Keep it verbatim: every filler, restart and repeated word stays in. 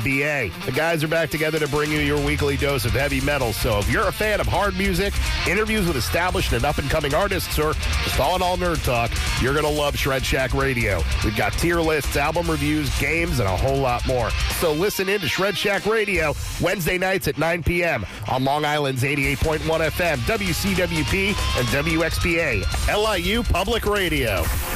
B A. The guys are back together to bring you your weekly dose of heavy metal. So if you're a fan of hard music, interviews with established and up-and-coming artists, or just all in all nerd talk, you're going to love Shred Shack Radio. We've got tier lists, album reviews, games, and a whole lot more. So listen in to Shred Shack Radio Wednesday nights at nine p.m. on Long Island's eighty-eight point one F M, W C W P, and W X P A, L I U Public Radio.